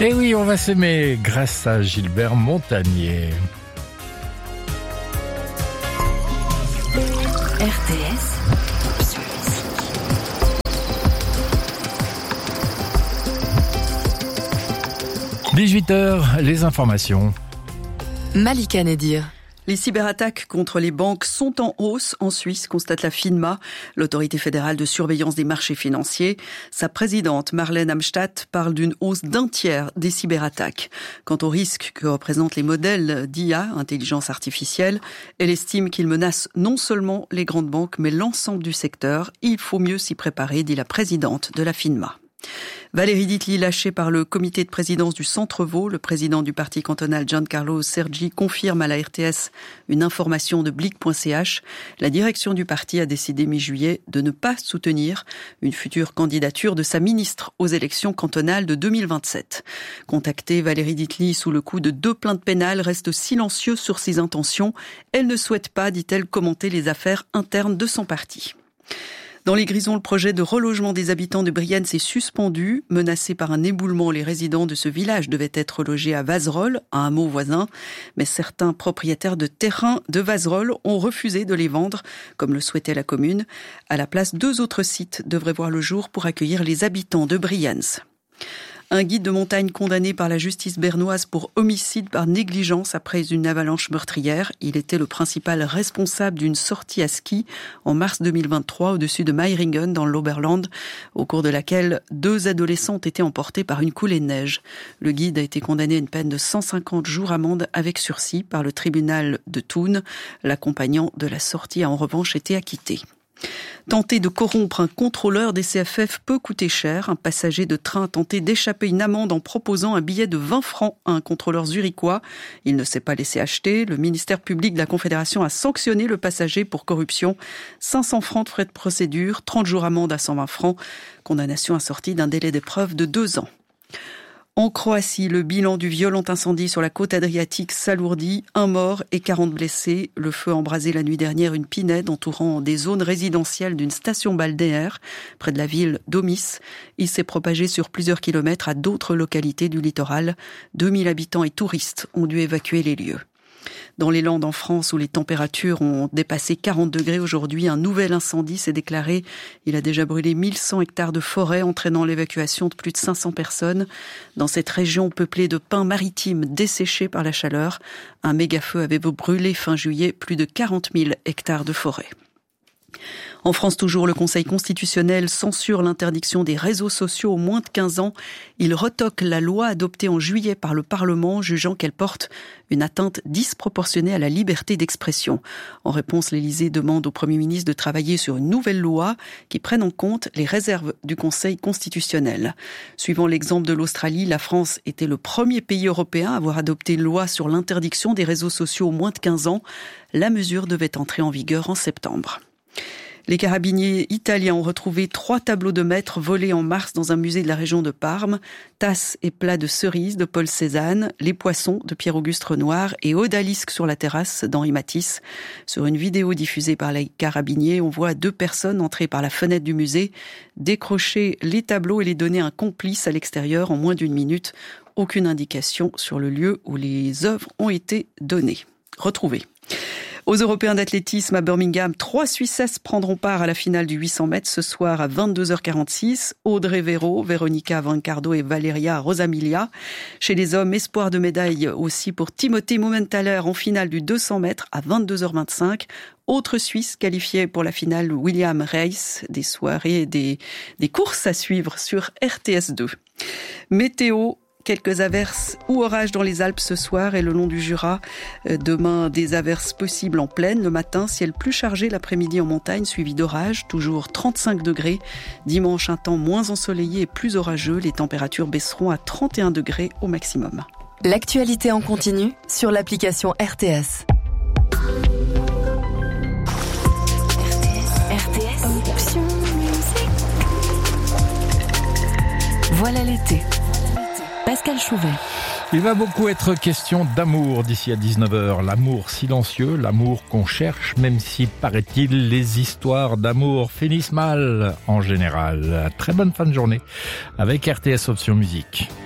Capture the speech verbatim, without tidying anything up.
Et oui, on va s'aimer grâce à Gilbert Montagnier. R T S dix-huit heures, les informations. Malika Nedir. Les cyberattaques contre les banques sont en hausse en Suisse, constate la FINMA, l'autorité fédérale de surveillance des marchés financiers. Sa présidente, Marlène Amstadt, parle d'une hausse d'un tiers des cyberattaques. Quant au risque que représentent les modèles d'I A, intelligence artificielle, elle estime qu'ils menacent non seulement les grandes banques, mais l'ensemble du secteur. Il faut mieux s'y préparer, dit la présidente de la FINMA. Valérie Ditli, lâchée par le comité de présidence du Centre-Vaud, le président du parti cantonal Giancarlo Sergi confirme à la R T S une information de blic point c h. La direction du parti a décidé mi-juillet de ne pas soutenir une future candidature de sa ministre aux élections cantonales de deux mille vingt-sept. Contactée, Valérie Ditli, sous le coup de deux plaintes pénales, reste silencieuse sur ses intentions. Elle ne souhaite pas, dit-elle, commenter les affaires internes de son parti. Dans les Grisons, le projet de relogement des habitants de Brienne s'est suspendu. Menacés par un éboulement, les résidents de ce village devaient être logés à Vazerolles, un hameau voisin. Mais certains propriétaires de terrains de Vazerolles ont refusé de les vendre, comme le souhaitait la commune. À la place, deux autres sites devraient voir le jour pour accueillir les habitants de Brienz. Un guide de montagne condamné par la justice bernoise pour homicide par négligence après une avalanche meurtrière. Il était le principal responsable d'une sortie à ski en mars deux mille vingt-trois au-dessus de Meiringen dans l'Oberland, au cours de laquelle deux adolescents ont été emportés par une coulée de neige. Le guide a été condamné à une peine de cent cinquante jours amende avec sursis par le tribunal de Thun. L'accompagnant de la sortie a en revanche été acquitté. Tenter de corrompre un contrôleur des C F F peut coûter cher. Un passager de train a tenté d'échapper une amende en proposant un billet de vingt francs à un contrôleur zurichois. Il ne s'est pas laissé acheter. Le ministère public de la Confédération a sanctionné le passager pour corruption. cinq cents francs de frais de procédure, trente jours amende à cent vingt francs. Condamnation assortie d'un délai d'épreuve de deux ans. En Croatie, le bilan du violent incendie sur la côte adriatique s'alourdit. Un mort et quarante blessés. Le feu a embrasé la nuit dernière une pinède entourant des zones résidentielles d'une station balnéaire près de la ville d'Omis. Il s'est propagé sur plusieurs kilomètres à d'autres localités du littoral. deux mille habitants et touristes ont dû évacuer les lieux. Dans les Landes en France, où les températures ont dépassé quarante degrés aujourd'hui, un nouvel incendie s'est déclaré. Il a déjà brûlé mille cent hectares de forêt, entraînant l'évacuation de plus de cinq cents personnes. Dans cette région peuplée de pins maritimes desséchés par la chaleur, un méga-feu avait brûlé fin juillet plus de quarante mille hectares de forêt. En France toujours, le Conseil constitutionnel censure l'interdiction des réseaux sociaux aux moins de quinze ans. Il retoque la loi adoptée en juillet par le Parlement, jugeant qu'elle porte une atteinte disproportionnée à la liberté d'expression. En réponse, l'Élysée demande au Premier ministre de travailler sur une nouvelle loi qui prenne en compte les réserves du Conseil constitutionnel. Suivant l'exemple de l'Australie, la France était le premier pays européen à avoir adopté une loi sur l'interdiction des réseaux sociaux aux moins de quinze ans. La mesure devait entrer en vigueur en septembre. Les carabiniers italiens ont retrouvé trois tableaux de maître volés en mars dans un musée de la région de Parme. Tasses et plats de cerises de Paul Cézanne, Les Poissons de Pierre-Auguste Renoir et Odalisque sur la terrasse d'Henri Matisse. Sur une vidéo diffusée par les carabiniers, on voit deux personnes entrer par la fenêtre du musée, décrocher les tableaux et les donner à un complice à l'extérieur en moins d'une minute. Aucune indication sur le lieu où les œuvres ont été données, retrouvées. Aux Européens d'athlétisme à Birmingham, trois Suissesses prendront part à la finale du huit cents mètres ce soir à vingt-deux heures quarante-six. Audrey Véro, Veronica Vancardo et Valeria Rosamilia. Chez les hommes, espoir de médaille aussi pour Timothée Mumenthaler en finale du deux cents mètres à vingt-deux heures vingt-cinq. Autre Suisse qualifiée pour la finale, William Reis. Des soirées, des, des courses à suivre sur R T S deux. Météo. Quelques averses ou orages dans les Alpes ce soir et le long du Jura. Demain, des averses possibles en plaine. Le matin, ciel plus chargé l'après-midi en montagne, suivi d'orages, toujours trente-cinq degrés. Dimanche, un temps moins ensoleillé et plus orageux. Les températures baisseront à trente et un degrés au maximum. L'actualité en continu sur l'application R T S. R T S. Option musique. Voilà l'été. Pascal Chouvet. Il va beaucoup être question d'amour d'ici à dix-neuf heures. L'amour silencieux, l'amour qu'on cherche, même si, paraît-il, les histoires d'amour finissent mal en général. Très bonne fin de journée avec R T S Option Musique.